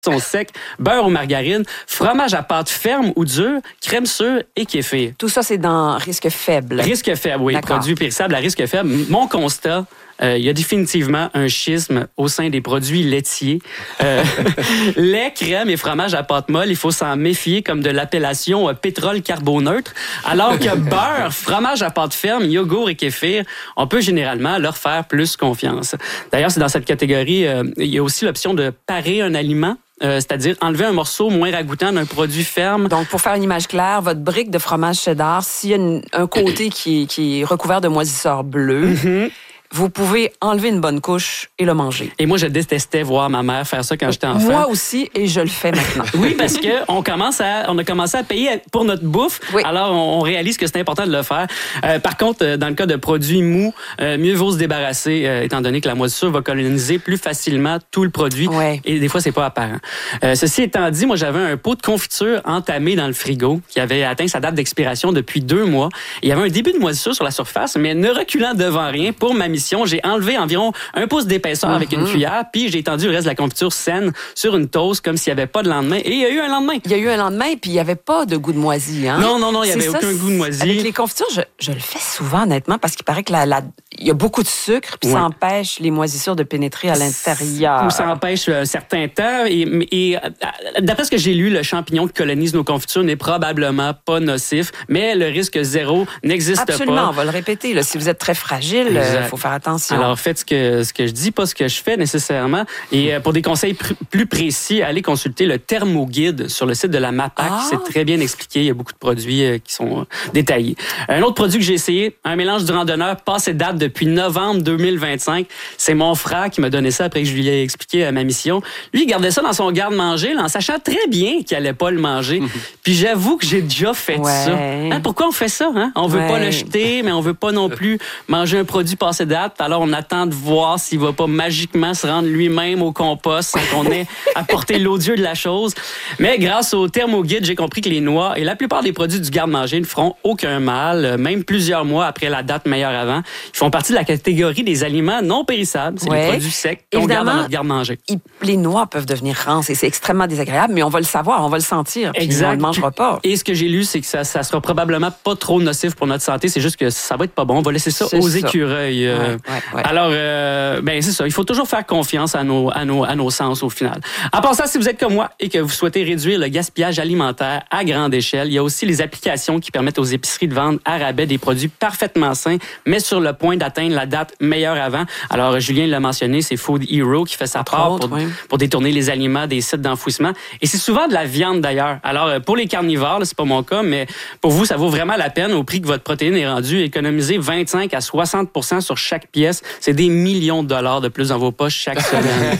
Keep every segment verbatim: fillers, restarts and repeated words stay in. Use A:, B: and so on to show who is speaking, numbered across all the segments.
A: sont secs, beurre ou margarine, fromage à pâte ferme ou dure, crème sûre et kéfir.
B: Tout ça, c'est dans risque faible.
A: Risque faible, oui.
B: D'accord.
A: Produits périssables à risque faible. Mon constat, euh, il y a définitivement un schisme au sein des produits laitiers. Euh, lait, crème et fromage à pâte molle, il faut s'en méfier comme de l'appellation euh, pétrole carboneutre. Alors que beurre, fromage à pâte ferme, yogourt et kéfir, on peut généralement leur faire plus confiance. D'ailleurs, c'est dans cette catégorie, euh, il y a aussi l'option de parer un aliment. Euh, c'est-à-dire enlever un morceau moins ragoûtant d'un produit ferme.
B: Donc, pour faire une image claire, votre brique de fromage cheddar, s'il y a une, un côté qui est, qui est recouvert de moisissure bleue, mm-hmm. vous pouvez enlever une bonne couche et le manger.
A: Et moi, je détestais voir ma mère faire ça quand j'étais enfant.
B: Moi aussi, et je le fais maintenant.
A: Oui, parce que on commence à, on a commencé à payer pour notre bouffe.
B: Oui.
A: Alors, on, on réalise que c'est important de le faire. Euh, par contre, dans le cas de produits mous, euh, mieux vaut se débarrasser, euh, étant donné que la moisissure va coloniser plus facilement tout le produit.
B: Ouais.
A: Et des fois, c'est pas apparent. Euh, ceci étant dit, moi, j'avais un pot de confiture entamé dans le frigo qui avait atteint sa date d'expiration depuis deux mois. Il y avait un début de moisissure sur la surface, mais ne reculant devant rien pour ma mission, j'ai enlevé environ un pouce d'épaisseur mm-hmm. avec une cuillère, puis j'ai étendu le reste de la confiture saine sur une toast comme s'il n'y avait pas de lendemain. Et il y a eu un lendemain.
B: Il y a eu un lendemain, puis il n'y avait pas de goût de moisi. Hein?
A: Non, non, non, il n'y avait
B: ça,
A: aucun goût de moisi.
B: Avec les confitures, je, je le fais souvent, honnêtement, parce qu'il paraît que la, la, il y a beaucoup de sucre, puis ouais. ça empêche les moisissures de pénétrer à l'intérieur.
A: Ou ça empêche un certain temps. Et, et d'après ce que j'ai lu, le champignon qui colonise nos confitures n'est probablement pas nocif, mais le risque zéro n'existe pas.
B: Absolument, on va le répéter. Là, si vous êtes très fragile, il faut faire attention.
A: Alors, faites ce que, ce que je dis, pas ce que je fais nécessairement. Et pour des conseils pr- plus précis, allez consulter le thermoguide sur le site de la MAPAC. Ah. C'est très bien expliqué. Il y a beaucoup de produits euh, qui sont euh, détaillés. Un autre produit que j'ai essayé, un mélange du randonneur passé date depuis novembre deux mille vingt-cinq. C'est mon frère qui m'a donné ça après que je lui ai expliqué euh, ma mission. Lui, il gardait ça dans son garde-manger, là, en sachant très bien qu'il allait pas le manger. Mm-hmm. Puis j'avoue que j'ai déjà fait
B: ouais.
A: ça. Hein, pourquoi on fait ça? Hein? On veut ouais. pas le jeter, mais on veut pas non plus manger un produit passé date. Alors, on attend de voir s'il va pas magiquement se rendre lui-même au compost sans qu'on ait apporté l'odieux de la chose. Mais grâce au thermoguide, j'ai compris que les noix et la plupart des produits du garde-manger ne feront aucun mal, même plusieurs mois après la date meilleure avant. Ils font partie de la catégorie des aliments non périssables. C'est ouais. les produits secs qu'on garde dans notre garde-manger.
B: Il, les noix peuvent devenir rances et c'est extrêmement désagréable, mais on va le savoir, on va le sentir. Exact. On ne le mangera pas.
A: Et ce que j'ai lu, c'est que ça, ça sera probablement pas trop nocif pour notre santé. C'est juste que ça va être pas bon. On va laisser ça
B: c'est
A: aux
B: ça.
A: écureuils. Euh,
B: ouais, ouais, ouais.
A: Alors, euh, ben c'est ça. Il faut toujours faire confiance à nos, à nos, à nos sens au final. En passant, si vous êtes comme moi et que vous souhaitez réduire le gaspillage alimentaire à grande échelle, il y a aussi les applications qui permettent aux épiceries de vendre à rabais des produits parfaitement sains, mais sur le point d'atteindre la date meilleure avant. Alors, Julien l'a mentionné, c'est Food Hero qui fait sa part pour, oui. pour détourner les aliments des sites d'enfouissement. Et c'est souvent de la viande d'ailleurs. Alors, pour les carnivores, là, c'est pas mon cas, mais pour vous, ça vaut vraiment la peine au prix que votre protéine est rendue. Économiser vingt-cinq à soixante pour cent sur chaque pièce, c'est des millions de dollars de plus dans vos poches chaque semaine.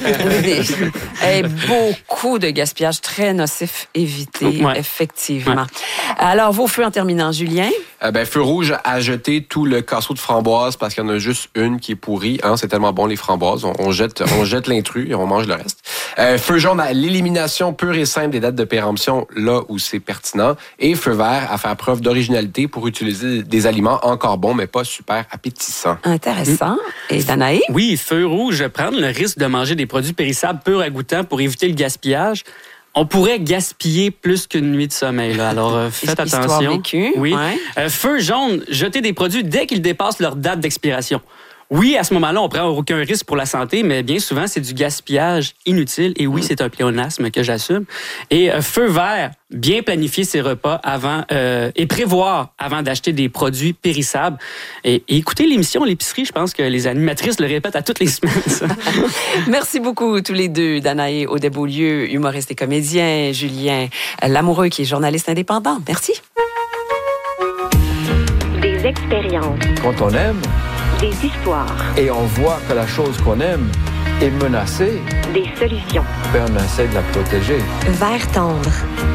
B: Et beaucoup de gaspillage très nocif évité, ouais. effectivement. Ouais. Alors, vos feux en terminant, Julien?
C: Euh, ben, feu rouge à jeter tout le casseau de framboises parce qu'il y en a juste une qui est pourrie. Hein, c'est tellement bon, les framboises. On, on jette, on jette l'intrus et on mange le reste. Euh, feu jaune à l'élimination pure et simple des dates de péremption là où c'est pertinent. Et feu vert à faire preuve d'originalité pour utiliser des aliments encore bons, mais pas super appétissants.
B: Intéressant. Mmh. Et Danaï?
A: Oui, feu rouge, prendre le risque de manger des produits périssables purs à goûtant pour éviter le gaspillage. On pourrait gaspiller plus qu'une nuit de sommeil. Là. Alors, euh, faites
B: Histoire
A: attention.
B: Vécue,
A: oui.
B: Ouais.
A: Euh, feu jaune, jeter des produits dès qu'ils dépassent leur date d'expiration. Oui, à ce moment-là, on prend aucun risque pour la santé, mais bien souvent, c'est du gaspillage inutile. Et oui, mmh. c'est un pléonasme que j'assume. Et euh, feu vert, bien planifier ses repas avant euh, et prévoir avant d'acheter des produits périssables. Et, et écoutez l'émission L'épicerie, je pense que les animatrices le répètent à toutes les semaines. Ça.
B: Merci beaucoup tous les deux, Danaï Audet-Beaulieu, humoriste et comédien, Julien Lamoureux, qui est journaliste indépendant. Merci.
D: Des expériences.
E: Quand on aime,
D: des histoires.
E: Et on voit que la chose qu'on aime est menacée.
D: Des solutions.
E: Ben, on essaie de la protéger.
D: Vert tendre.